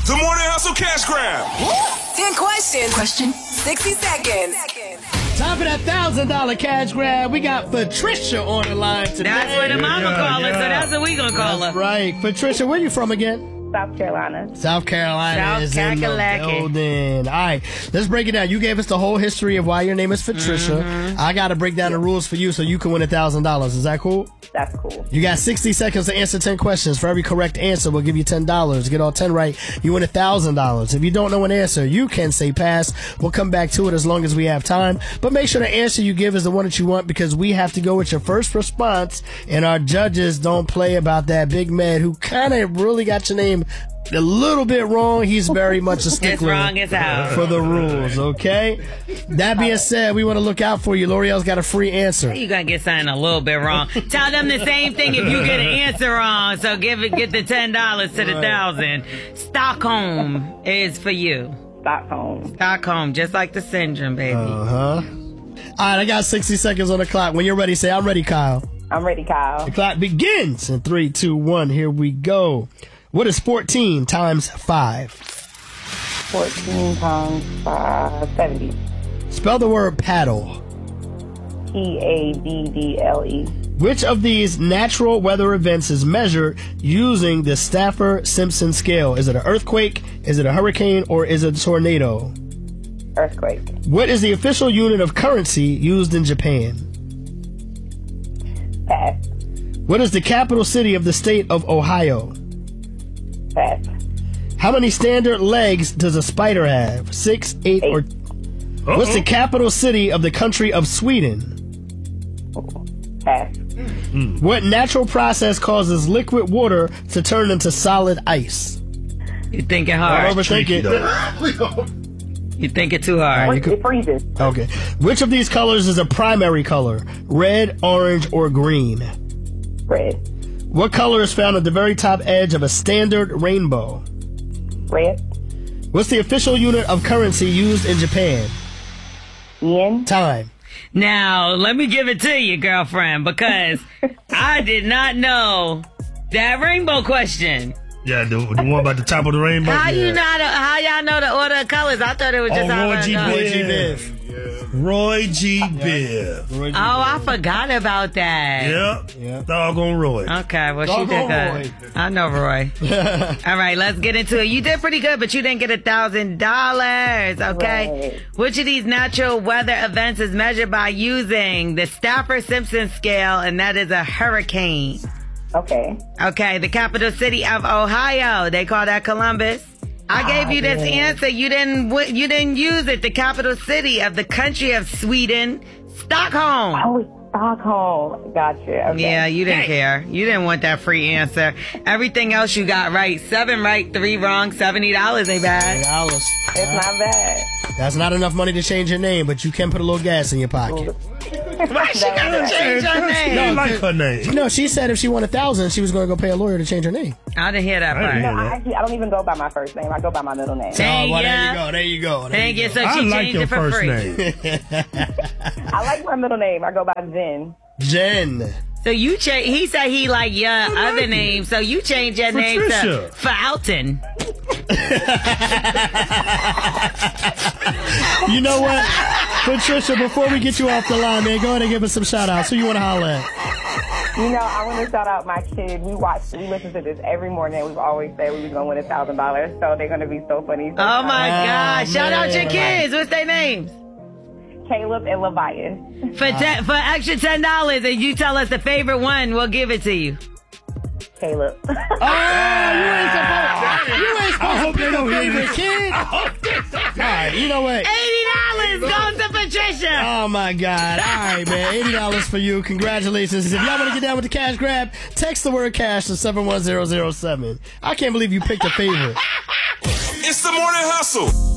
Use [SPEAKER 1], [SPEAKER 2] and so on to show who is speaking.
[SPEAKER 1] The Morning Hustle Cash Grab.
[SPEAKER 2] 10 questions. 60 seconds.
[SPEAKER 3] Time for that $1,000 cash grab. We got Patricia on the line today.
[SPEAKER 4] That's what the mama call her, so that's what we gonna call her.
[SPEAKER 3] Right. Patricia, where you from again?
[SPEAKER 5] South Carolina.
[SPEAKER 3] South Carolina is in the
[SPEAKER 4] Kakalaki.
[SPEAKER 3] building. All right, let's break it down. You gave us the whole history of why your name is Patricia. I got to break down the rules for you so you can win $1,000. Is that cool?
[SPEAKER 5] That's cool.
[SPEAKER 3] You got 60 seconds to answer 10 questions. For every correct answer, we'll give you $10. Get all 10 right, you win $1,000. If you don't know an answer, you can say pass. We'll come back to it as long as we have time. But make sure the answer you give is the one that you want, because we have to go with your first response, and our judges don't play about that. Big Med, who kind of really got your name a little bit wrong, he's very much a stickler
[SPEAKER 4] It's wrong as hell.
[SPEAKER 3] for the rules, okay? That being said, we want to look out for you. L'Oreal's got a free answer.
[SPEAKER 4] You gonna get something a little bit wrong. Tell them the same thing if you get an answer wrong. So get the $10 to the 1,000. Stockholm is for you. Stockholm, just like the syndrome, baby.
[SPEAKER 3] All right, I got 60 seconds on the clock. When you're ready, say, I'm ready, Kyle.
[SPEAKER 5] I'm ready, Kyle.
[SPEAKER 3] The clock begins in 3, 2, 1. Here we go. What is 14 times 5?
[SPEAKER 5] 14 times 5, 70.
[SPEAKER 3] Spell the word paddle.
[SPEAKER 5] Paddle.
[SPEAKER 3] Which of these natural weather events is measured using the Stafford-Simpson scale? Is it an earthquake, is it a hurricane, or is it a tornado?
[SPEAKER 5] Earthquake.
[SPEAKER 3] What is the official unit of currency used in Japan?
[SPEAKER 5] Pass.
[SPEAKER 3] What is the capital city of the state of Ohio?
[SPEAKER 5] Pass.
[SPEAKER 3] How many standard legs does a spider have? 6, 8, or... What's the capital city of the country of Sweden?
[SPEAKER 5] Pass.
[SPEAKER 3] What natural process causes liquid water to turn into solid ice?
[SPEAKER 4] You thinking hard.
[SPEAKER 3] Don't overthink it.
[SPEAKER 4] You thinking too hard.
[SPEAKER 5] It freezes.
[SPEAKER 3] Okay. Which of these colors is a primary color? Red, orange, or green?
[SPEAKER 5] Red.
[SPEAKER 3] What color is found at the very top edge of a standard rainbow?
[SPEAKER 5] Red.
[SPEAKER 3] What's the official unit of currency used in Japan?
[SPEAKER 5] Yen.
[SPEAKER 3] Time.
[SPEAKER 4] Now, let me give it to you, girlfriend, because I did not know that rainbow question.
[SPEAKER 6] Yeah, the one about the top of the rainbow.
[SPEAKER 4] How y'all know the order of colors? I thought it was just
[SPEAKER 6] Roy G.
[SPEAKER 3] Biv.
[SPEAKER 6] Roy G. Biv.
[SPEAKER 4] Oh, I forgot about that.
[SPEAKER 6] Yep. Doggone Roy.
[SPEAKER 4] Okay, well, she did good. I know Roy. All right, let's get into it. You did pretty good, but you didn't get $1,000, okay?
[SPEAKER 5] Right.
[SPEAKER 4] Which of these natural weather events is measured by using the Stafford-Simpson scale, and that is a hurricane?
[SPEAKER 5] Okay.
[SPEAKER 4] Okay, the capital city of Ohio. They call that Columbus. I gave you this answer. You didn't use it. The capital city of the country of Sweden, Stockholm.
[SPEAKER 5] Oh, Stockholm. Gotcha. Okay.
[SPEAKER 4] Yeah, you didn't care. You didn't want that free answer. Everything else you got right. 7 right, 3 wrong. $70 ain't bad.
[SPEAKER 3] $70.
[SPEAKER 5] It's not bad.
[SPEAKER 3] That's not enough money to change your name, but you can put a little gas in your pocket.
[SPEAKER 4] Why she gotta change her name?
[SPEAKER 6] I like her name.
[SPEAKER 3] No, she said if she won $1,000, she was going to go pay a lawyer to change her name.
[SPEAKER 4] I didn't hear that part.
[SPEAKER 5] No, I don't even go by my first name. I go by my middle name.
[SPEAKER 4] Dang,
[SPEAKER 3] well,
[SPEAKER 4] yeah.
[SPEAKER 3] there you go.
[SPEAKER 4] Thank you. So
[SPEAKER 6] I
[SPEAKER 4] she
[SPEAKER 6] like
[SPEAKER 4] changed
[SPEAKER 6] your
[SPEAKER 4] it for
[SPEAKER 6] first
[SPEAKER 4] free.
[SPEAKER 6] name.
[SPEAKER 5] I like my middle name. I go by Jen.
[SPEAKER 3] Jen.
[SPEAKER 4] So you change. He said he like your other name, so you changed your name to
[SPEAKER 6] Patricia.
[SPEAKER 4] Fountain.
[SPEAKER 3] You know what? Patricia, before we get you off the line, man, go ahead and give us some shout outs. Who you want to holler at?
[SPEAKER 5] You know, I want to shout out my kids. We listen to this every morning. We've always said we was going to win $1,000, so they're going to be so funny. So
[SPEAKER 4] Oh my gosh! Shout out your
[SPEAKER 3] man.
[SPEAKER 4] kids. What's their names?
[SPEAKER 5] Caleb and Leviathan.
[SPEAKER 4] For extra $10, and you tell us the favorite one, we'll give it to you.
[SPEAKER 5] Caleb.
[SPEAKER 3] You ain't supposed to pick a favorite kid. All right, you know what?
[SPEAKER 4] $80 goes to Patricia.
[SPEAKER 3] Oh, my God. All right, man. $80 for you. Congratulations. If y'all want to get down with the cash grab, text the word cash to 71007. I can't believe you picked a favorite.
[SPEAKER 1] It's the Morning Hustle.